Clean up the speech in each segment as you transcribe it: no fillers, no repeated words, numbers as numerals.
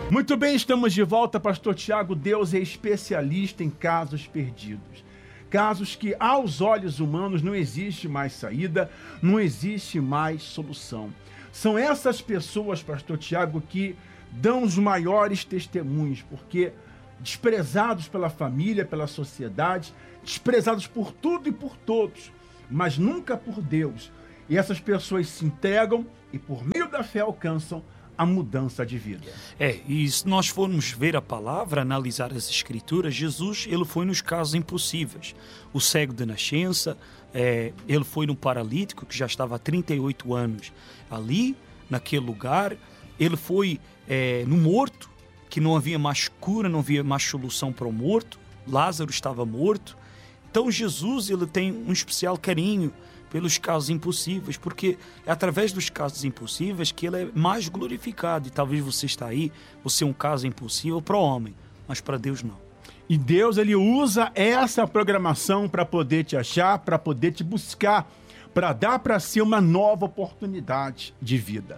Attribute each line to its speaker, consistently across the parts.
Speaker 1: Muito bem, estamos de volta, Pastor Tiago. Deus é especialista em casos perdidos. Casos que, aos olhos humanos, não existe mais saída, não existe mais solução. São essas pessoas, Pastor Tiago, que dão os maiores testemunhos, porque desprezados pela família, pela sociedade, desprezados por tudo e por todos, mas nunca por Deus. E essas pessoas se entregam e, por meio da fé, alcançam a mudança de vida.
Speaker 2: E se nós formos ver a palavra, analisar as escrituras, Jesus, ele foi nos casos impossíveis. O cego de nascença, ele foi no paralítico, que já estava há 38 anos ali, naquele lugar. Ele foi no morto, que não havia mais cura, não havia mais solução para o morto. Lázaro estava morto. Então Jesus, ele tem um especial carinho pelos casos impossíveis, porque é através dos casos impossíveis que ele é mais glorificado. E talvez você está aí, você é um caso impossível para o homem, mas para Deus não.
Speaker 1: E Deus, ele usa essa programação para poder te achar, para poder te buscar, para dar para si uma nova oportunidade de vida.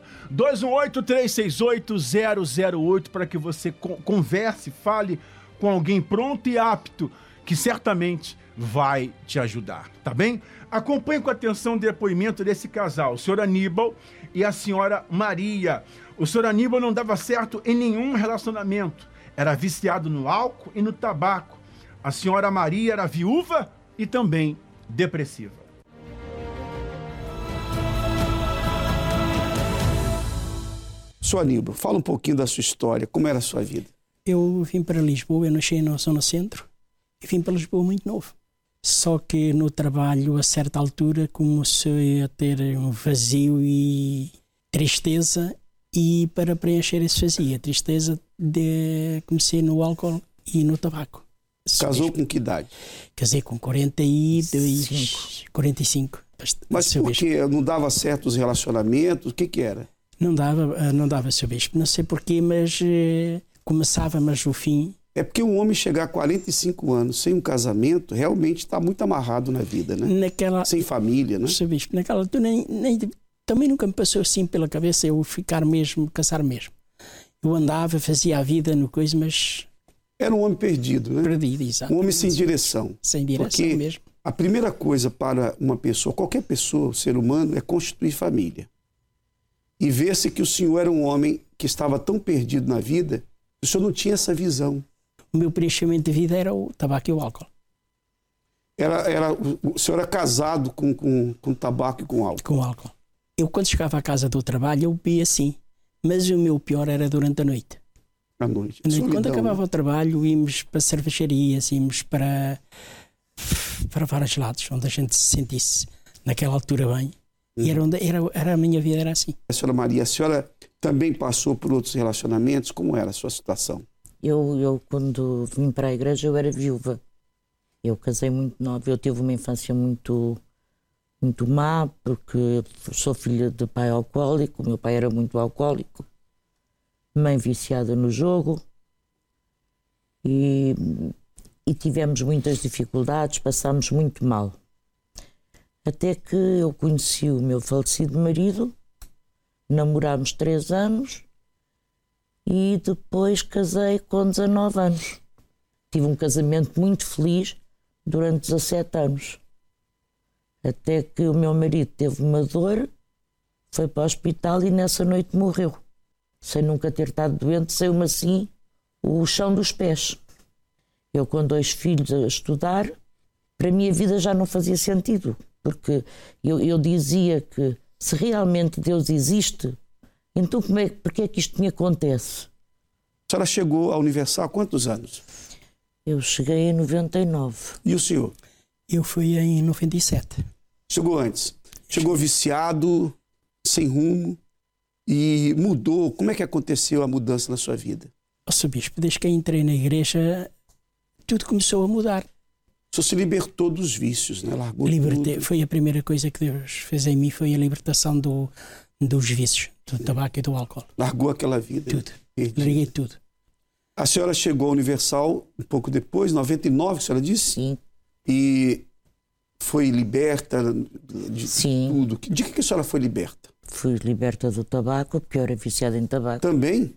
Speaker 1: 218-368-008 para que você converse, fale com alguém pronto e apto, que certamente vai te ajudar, tá bem? Acompanhe com atenção o depoimento desse casal, o senhor Aníbal e a senhora Maria. O senhor Aníbal não dava certo em nenhum relacionamento. Era viciado no álcool e no tabaco. A senhora Maria era viúva e também depressiva.
Speaker 3: Senhor Aníbal, fala um pouquinho da sua história, como era a sua vida?
Speaker 4: Eu vim para Lisboa, eu nasci na zona centro e vim para Lisboa muito novo. Só que no trabalho, a certa altura, comecei a ter um vazio e tristeza, e para preencher esse vazio, a tristeza, comecei no álcool e no tabaco.
Speaker 3: Casou com que idade?
Speaker 4: Casei com 42, 45.
Speaker 3: Mas por que não dava certo os relacionamentos? O que era?
Speaker 4: Não dava, Sr. Bispo. Não sei porquê, mas começava, mas o fim...
Speaker 3: É porque um homem chegar a 45 anos sem um casamento realmente está muito amarrado na vida, né? Sem família, né?
Speaker 4: Sr. Bispo, naquela altura também nunca me passou assim pela cabeça eu ficar mesmo, casar mesmo. Eu andava, fazia a vida no coisa, mas...
Speaker 3: Era um homem perdido, né?
Speaker 4: Perdido, exato.
Speaker 3: Um homem sem direção.
Speaker 4: Sem direção
Speaker 3: porque
Speaker 4: mesmo.
Speaker 3: A primeira coisa para uma pessoa, qualquer pessoa, ser humano, é constituir família. E ver-se que o senhor era um homem que estava tão perdido na vida, o senhor não tinha essa visão.
Speaker 4: O meu preenchimento de vida era o tabaco e o álcool.
Speaker 3: O senhor era casado com tabaco e com álcool?
Speaker 4: Com álcool. Eu, quando chegava à casa do trabalho, eu bebia sim. Mas o meu pior era durante a noite.
Speaker 3: À noite.
Speaker 4: Quando acabava o trabalho, íamos para cervejarias, íamos para vários lados, onde a gente se sentisse naquela altura bem. E era a minha vida, era assim.
Speaker 3: A senhora Maria, a senhora também passou por outros relacionamentos? Como era a sua situação?
Speaker 5: Eu quando vim para a igreja, eu era viúva. Eu casei muito nova, eu tive uma infância muito má, porque sou filha de pai alcoólico, o meu pai era muito alcoólico, mãe viciada no jogo, e tivemos muitas dificuldades, passámos muito mal. Até que eu conheci o meu falecido marido, namorámos 3 anos, e depois casei com 19 anos. Tive um casamento muito feliz durante 17 anos. Até que o meu marido teve uma dor, foi para o hospital e nessa noite morreu. Sem nunca ter estado doente, saiu-me assim o chão dos pés. Eu com 2 filhos a estudar, para mim a vida já não fazia sentido. Porque eu dizia que se realmente Deus existe, então porque é que isto me acontece?
Speaker 3: A senhora chegou à Universal há quantos anos?
Speaker 5: Eu cheguei em 99.
Speaker 3: E o senhor?
Speaker 4: Eu fui em 97.
Speaker 3: Chegou antes? Chegou viciado, sem rumo e mudou. Como é que aconteceu a mudança na sua vida?
Speaker 4: Nossa, bispo, desde que entrei na igreja, tudo começou a mudar.
Speaker 3: O senhor se libertou dos vícios, né? Largou tudo.
Speaker 4: Foi a primeira coisa que Deus fez em mim, foi a libertação dos vícios, do tabaco e do álcool.
Speaker 3: Largou aquela vida?
Speaker 4: Tudo. Larguei tudo.
Speaker 3: A senhora chegou à Universal um pouco depois, 99, a senhora disse?
Speaker 5: Sim.
Speaker 3: E foi liberta de
Speaker 5: Sim.
Speaker 3: tudo. De que a senhora foi liberta?
Speaker 5: Fui liberta do tabaco, porque eu era viciada em tabaco.
Speaker 3: Também?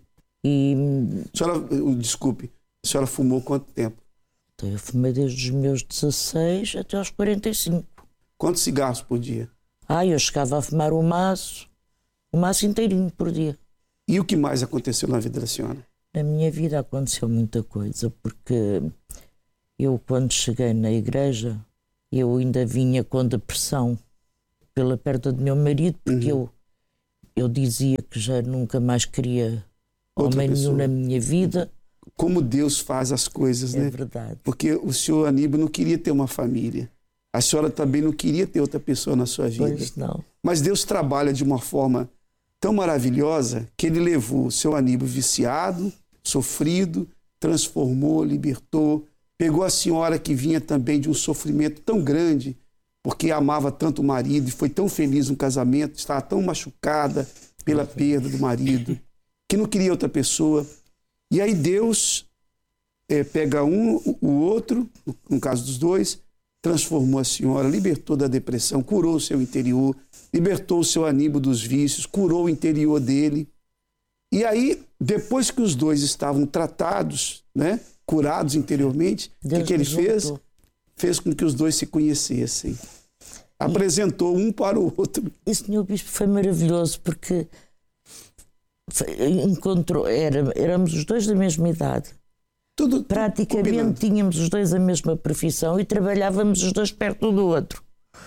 Speaker 5: E,
Speaker 3: Desculpe, a senhora fumou quanto tempo?
Speaker 5: então, eu fumei desde os meus 16 até aos 45.
Speaker 3: Quantos cigarros por dia?
Speaker 5: Eu chegava a fumar um maço inteirinho por dia.
Speaker 3: E o que mais aconteceu na vida da senhora?
Speaker 5: Na minha vida aconteceu muita coisa, porque eu, quando cheguei na igreja, eu ainda vinha com depressão pela perda do meu marido, porque eu dizia que já nunca mais queria homem nenhum na minha vida.
Speaker 3: Como Deus faz as coisas, né?
Speaker 5: É verdade.
Speaker 3: Porque o senhor Aníbal não queria ter uma família. A senhora também não queria ter outra pessoa na sua vida.
Speaker 5: Pois não.
Speaker 3: Mas Deus trabalha de uma forma tão maravilhosa que ele levou o seu Aníbal viciado, sofrido, transformou, libertou, pegou a senhora que vinha também de um sofrimento tão grande, porque amava tanto o marido e foi tão feliz no casamento, estava tão machucada pela perda do marido, que não queria outra pessoa. E aí Deus pega o outro, no caso dos dois, transformou a senhora, libertou da depressão, curou o seu interior, libertou o seu Aníbal dos vícios, curou o interior dele. E aí, depois que os dois estavam tratados, né, curados interiormente, o que ele fez? Fez com que os dois se conhecessem. Apresentou um para o outro.
Speaker 5: E, senhor Bispo, foi maravilhoso, porque éramos os dois da mesma idade.
Speaker 3: Tudo
Speaker 5: praticamente
Speaker 3: combinado.
Speaker 5: Tínhamos os dois a mesma profissão e trabalhávamos os dois perto um do outro.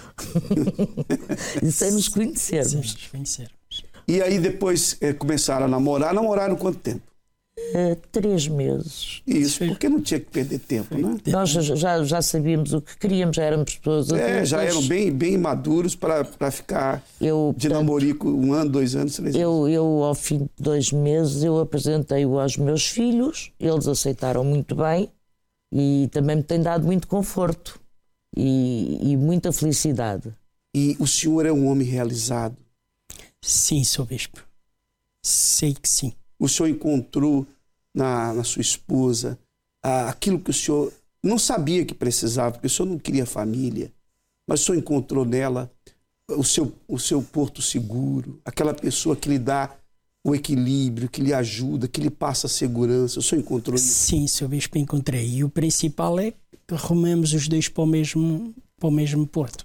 Speaker 5: E sem nos conhecermos.
Speaker 3: E aí depois começaram a namorar. Namoraram quanto tempo?
Speaker 5: 3 meses.
Speaker 3: Isso, porque não tinha que perder tempo, né?
Speaker 5: Nós já sabíamos o que queríamos, já éramos pessoas adultas.
Speaker 3: Já eram bem maduros para ficar de namorico 1 ano, 2 anos, 3 anos.
Speaker 5: Eu, ao fim de 2 meses, eu apresentei-o aos meus filhos, eles aceitaram muito bem e também me tem dado muito conforto e muita felicidade.
Speaker 3: E o senhor é um homem realizado?
Speaker 4: Sim, Sr. Bispo. Sei que sim.
Speaker 3: O senhor encontrou na sua esposa aquilo que o senhor não sabia que precisava, porque o senhor não queria família, mas o senhor encontrou nela o seu porto seguro, aquela pessoa que lhe dá o equilíbrio, que lhe ajuda, que lhe passa a segurança. O senhor encontrou isso?
Speaker 4: Sim, Sr. Bispo, encontrei. E o principal é que rumamos os dois para o mesmo porto.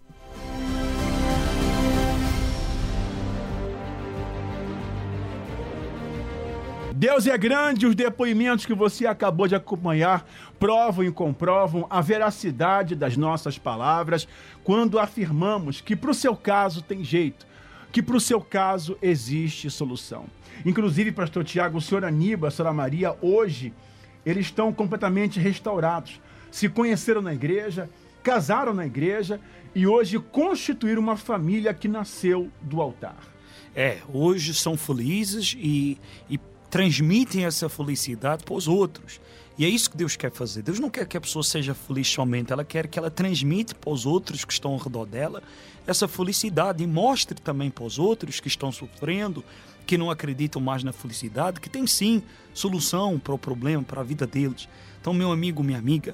Speaker 1: Deus é grande, os depoimentos que você acabou de acompanhar provam e comprovam a veracidade das nossas palavras quando afirmamos que para o seu caso tem jeito, que para o seu caso existe solução. Inclusive, pastor Tiago, o senhor Aníbal, a senhora Maria, hoje, eles estão completamente restaurados. Se conheceram na igreja, casaram na igreja e hoje constituíram uma família que nasceu do altar.
Speaker 2: Hoje são felizes e transmitem essa felicidade para os outros. E é isso que Deus quer fazer. Deus não quer que a pessoa seja feliz somente, ela quer que ela transmita para os outros que estão ao redor dela essa felicidade e mostre também para os outros que estão sofrendo, que não acreditam mais na felicidade, que tem sim solução para o problema, para a vida deles. Então, meu amigo, minha amiga,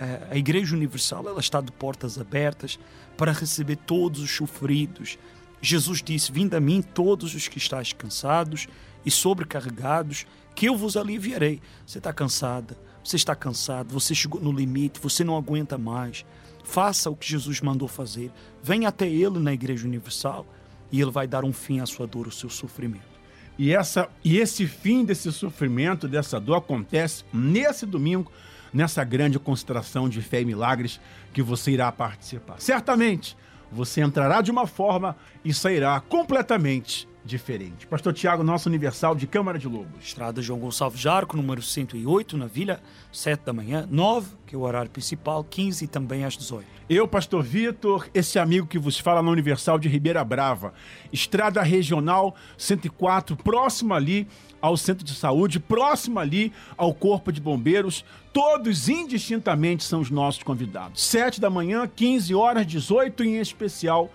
Speaker 2: a Igreja Universal, ela está de portas abertas para receber todos os sofridos. Jesus disse: vinde a mim todos os que estáis cansados e sobrecarregados, que eu vos aliviarei. Você está cansada, você está cansado, você chegou no limite, você não aguenta mais. Faça o que Jesus mandou fazer. Venha até Ele na Igreja Universal e Ele vai dar um fim à sua dor, ao seu sofrimento.
Speaker 1: E esse fim desse sofrimento, dessa dor, acontece nesse domingo, nessa grande concentração de fé e milagres que você irá participar. Certamente, você entrará de uma forma e sairá completamente diferente. Pastor Tiago, nosso Universal de Câmara de Lobos.
Speaker 2: Estrada João Gonçalves Jarco, número 108, na Vila, 7 da manhã, 9, que é o horário principal, 15 e também às 18.
Speaker 1: Eu, Pastor Vitor, esse amigo que vos fala na Universal de Ribeira Brava. Estrada Regional 104, próximo ali ao Centro de Saúde, próximo ali ao Corpo de Bombeiros. Todos indistintamente são os nossos convidados. 7 da manhã, 15 horas, 18 e em especial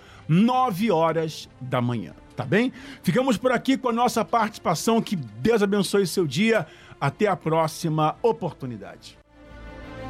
Speaker 1: 9 horas da manhã. Tá bem? Ficamos por aqui com a nossa participação. Que Deus abençoe seu dia. Até a próxima oportunidade.